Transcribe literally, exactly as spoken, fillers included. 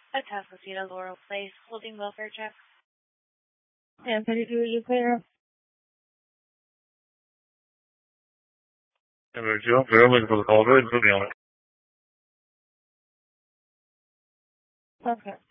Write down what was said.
Atascocita Laurel Place, holding welfare check. ten thirty-two, is you clear? ten thirty-two, we're waiting for the call. Go ahead and put me on it. Okay.